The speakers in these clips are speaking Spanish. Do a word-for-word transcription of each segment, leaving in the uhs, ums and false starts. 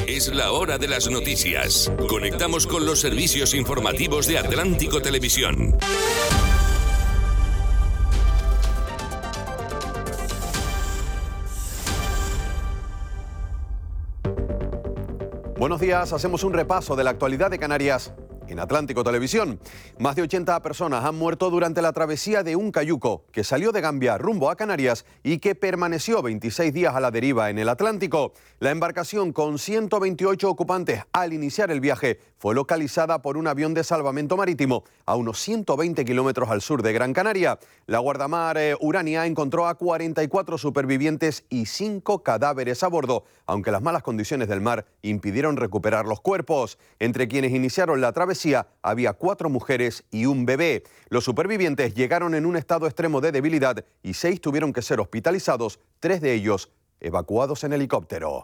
Es la hora de las noticias. Conectamos con los servicios informativos de Atlántico Televisión. Buenos días, hacemos un repaso de la actualidad de Canarias en Atlántico Televisión. Más de ochenta personas han muerto durante la travesía de un cayuco que salió de Gambia rumbo a Canarias y que permaneció veintiséis días a la deriva en el Atlántico. La embarcación con ciento veintiocho ocupantes al iniciar el viaje fue localizada por un avión de salvamento marítimo a unos ciento veinte kilómetros al sur de Gran Canaria. La guardamar eh, Urania encontró a cuarenta y cuatro supervivientes y cinco cadáveres a bordo, aunque las malas condiciones del mar impidieron recuperar los cuerpos. Entre quienes iniciaron la travesía había cuatro mujeres y un bebé. Los supervivientes llegaron en un estado extremo de debilidad y seis tuvieron que ser hospitalizados, tres de ellos evacuados en helicóptero.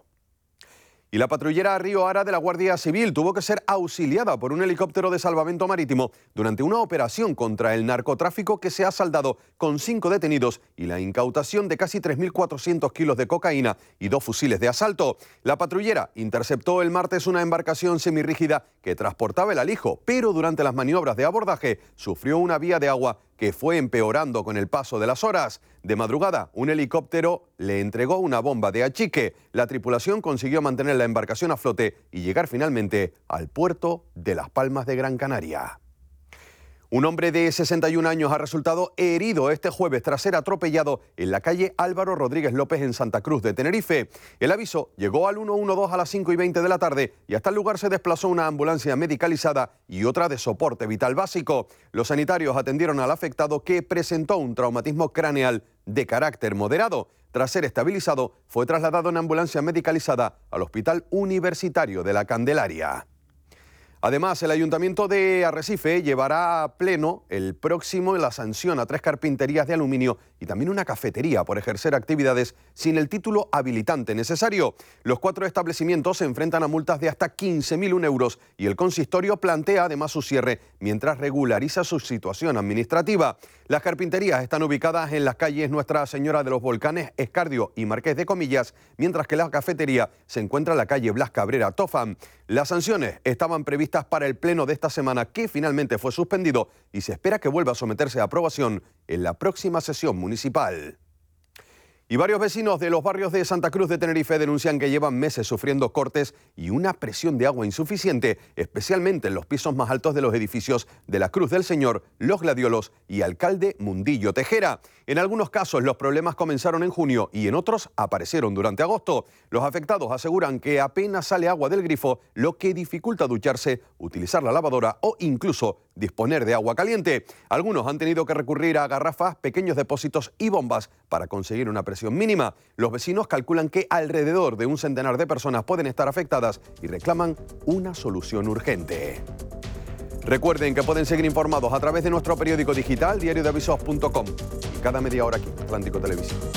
Y la patrullera Río Ara de la Guardia Civil tuvo que ser auxiliada por un helicóptero de salvamento marítimo durante una operación contra el narcotráfico que se ha saldado con cinco detenidos y la incautación de casi tres mil cuatrocientos kilos de cocaína y dos fusiles de asalto. La patrullera interceptó el martes una embarcación semirrígida que transportaba el alijo, pero durante las maniobras de abordaje sufrió una vía de agua que fue empeorando con el paso de las horas. De madrugada, un helicóptero le entregó una bomba de achique. La tripulación consiguió mantener la embarcación a flote y llegar finalmente al puerto de Las Palmas de Gran Canaria. Un hombre de sesenta y un años ha resultado herido este jueves tras ser atropellado en la calle Álvaro Rodríguez López en Santa Cruz de Tenerife. El aviso llegó al ciento doce a las cinco y veinte de la tarde y hasta el lugar se desplazó una ambulancia medicalizada y otra de soporte vital básico. Los sanitarios atendieron al afectado, que presentó un traumatismo craneal de carácter moderado. Tras ser estabilizado, fue trasladado en ambulancia medicalizada al Hospital Universitario de la Candelaria. Además, el Ayuntamiento de Arrecife llevará a pleno el próximo la sanción a tres carpinterías de aluminio y también una cafetería por ejercer actividades sin el título habilitante necesario. Los cuatro establecimientos se enfrentan a multas de hasta quince mil euros y el consistorio plantea además su cierre mientras regulariza su situación administrativa. Las carpinterías están ubicadas en las calles Nuestra Señora de los Volcanes, Escardio y Marqués de Comillas, mientras que la cafetería se encuentra en la calle Blas Cabrera, Tofam. Las sanciones estaban previstas para el pleno de esta semana, que finalmente fue suspendido, y se espera que vuelva a someterse a aprobación en la próxima sesión municipal. Y varios vecinos de los barrios de Santa Cruz de Tenerife denuncian que llevan meses sufriendo cortes y una presión de agua insuficiente, especialmente en los pisos más altos de los edificios de la Cruz del Señor, Los Gladiolos y Alcalde Mundillo Tejera. En algunos casos los problemas comenzaron en junio y en otros aparecieron durante agosto. Los afectados aseguran que apenas sale agua del grifo, lo que dificulta ducharse, utilizar la lavadora o incluso disponer de agua caliente. Algunos han tenido que recurrir a garrafas, pequeños depósitos y bombas para conseguir una presión mínima. Los vecinos calculan que alrededor de un centenar de personas pueden estar afectadas y reclaman una solución urgente. Recuerden que pueden seguir informados a través de nuestro periódico digital diario de avisos punto com y cada media hora aquí, Atlántico Televisión.